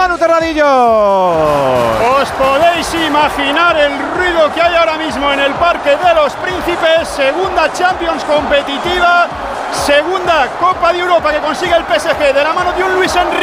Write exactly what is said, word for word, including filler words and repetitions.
Manu Terradillo. Os podéis imaginar el ruido que hay ahora mismo en el Parque de los Príncipes. Segunda Champions competitiva, segunda Copa de Europa que consigue el P S G de la mano de un Luis Enrique